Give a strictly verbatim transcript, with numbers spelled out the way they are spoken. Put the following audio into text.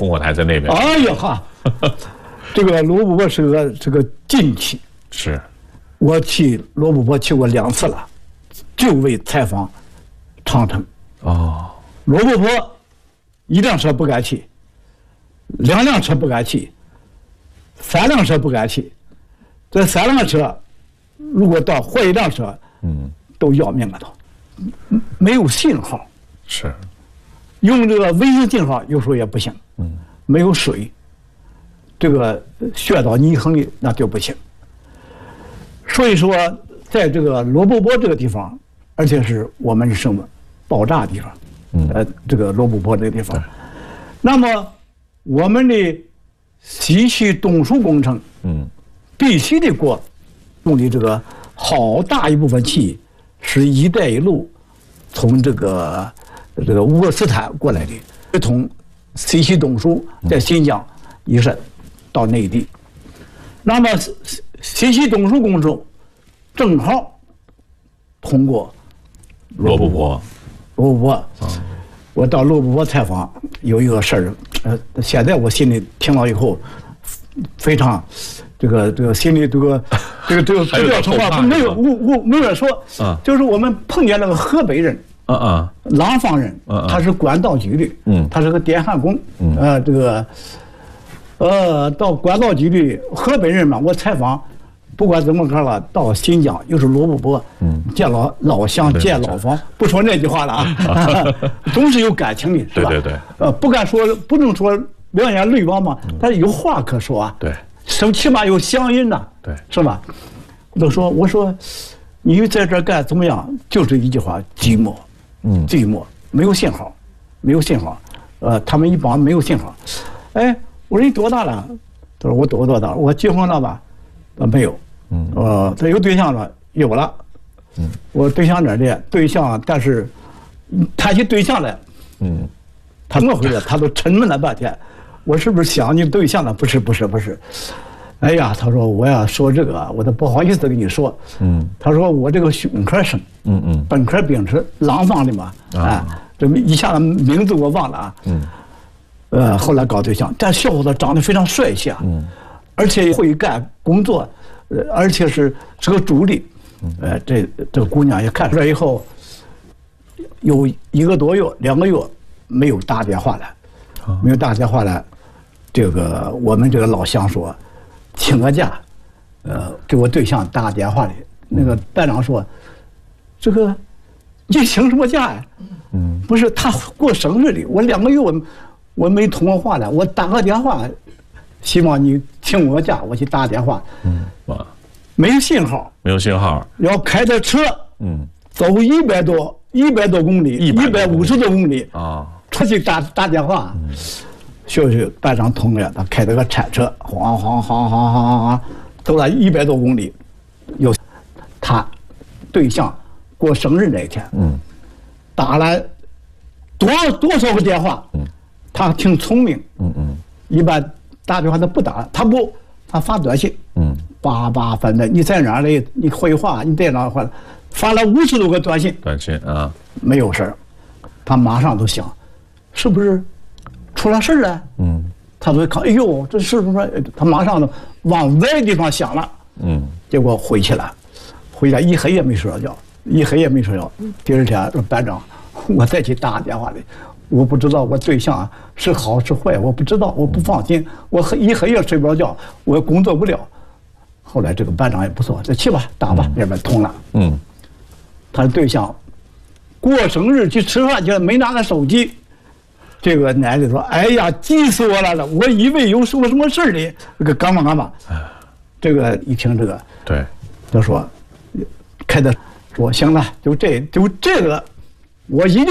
烽火台在那边。 哎呀哈，这个罗布泊是个是个禁区。 是， 我去罗布泊去过两次了，就为采访长城。 哦， 罗布泊一辆车不敢去，两辆车不敢去，三辆车不敢去。这三辆车如果到或一辆车， 嗯， 都要命了都，没有信号。 是， 用这个卫星信号有时候也不行。 嗯， 没有水，这个穴到泥坑里那就不行。所以说，在这个罗布泊这个地方，而且是我们什么爆炸地方， 嗯， 呃，这个罗布泊这个地方，那么我们的西区东输工程， 嗯， 必须得过，用的这个好大一部分气是一带一路从这个这个乌克斯坦过来的，从西区东输在新疆一直到内地。那么西西区东输工程正好通过罗布泊。 罗布泊，我到罗布泊采访有一个事儿，呃，现在我心里听到以后，非常这个这个心里这个这个这个不叫什么，没有我我没有说，就是我们碰见那个河北人。 嗯嗯， 廊坊人，他是管道局的，嗯，他是个电焊工，嗯，呃，这个，呃，到管道局的河北人嘛，我采访，不管怎么看了，到新疆又是罗布泊，嗯，见老老乡见老房，不说那句话了啊，总是有感情的，是吧？ 对对对， 呃，不敢说，不能说两眼泪汪嘛，但是有话可说啊， 对， 什起码有乡音呐， 对， 是吧？我都说，我说，你在这干怎么样？就是一句话，寂寞。嗯，寂寞，没有信号，没有信号，呃，他们一帮没有信号。哎，我说你多大了？他说我多多大？我结婚了吧？他没有。嗯，呃，他有对象了，有了。嗯，我对象哪儿的？对象，但是谈起对象来，嗯，他怎么回事？他都沉闷了半天。我是不是想你对象了？不是，不是，不是。哎呀，他说我要说这个，我都不好意思跟你说。嗯，他说我这个本科生，嗯嗯，本科兵是廊坊的嘛，啊，这一下子名字我忘了啊。嗯，呃，后来搞对象，但小伙子长得非常帅气啊，嗯，而且会干工作，呃，而且是是个主力，呃，这这个姑娘也看出来以后，有一个多月、两个月没有打电话来，没有打电话来，这个我们这个老乡说。请个假，呃，给我对象打电话的，那个班长说：“这个你请什么假呀？嗯，不是他过生日的，我两个月我我没通过话了，我打个电话，希望你请我假，我去打电话。嗯，没有信号， 没有信号， 要开着车，嗯，走一百多一百多公里，一百五十多公里啊，出去打打电话。嗯。”就是班长同志，他开着个铲车，晃晃晃晃晃晃，走了一百多公里，有他对象过生日那一天，嗯，打了多多少个电话，嗯，他挺聪明，嗯嗯，一般打电话他不打，他不，他发短信，嗯，叭叭反正你在哪儿嘞？你会话，你在哪儿？发了五十多个短信， 短信啊，没有事儿，他马上都想，是不是？出了事了，嗯，他都看，哎呦，这是不是？他马上往歪地方想了，嗯，结果回去了，回家一黑夜没睡着觉，一黑夜没睡着。第二天说班长，我再去打电话的，我不知道我对象是好是坏，我不知道，我不放心，我一黑夜睡不着觉，我工作不了。后来这个班长也不错，这去吧，打吧，那边通了，嗯，他的对象过生日去吃饭去了，没拿个手机。这个奶奶说：“哎呀，急死我了了！我以为有什么什么事儿呢，这个干嘛干嘛。”这个一听这个， 对， 他说：“开的说行了，就这就这个，我一定。”